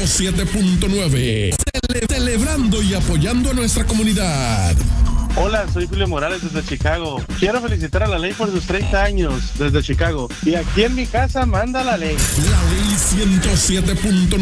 107.9. Celebrando y apoyando a nuestra comunidad. Hola, soy Julio Morales desde Chicago. Quiero felicitar a la ley por sus 30 años desde Chicago. Y aquí en mi casa manda la ley. La ley 107.9.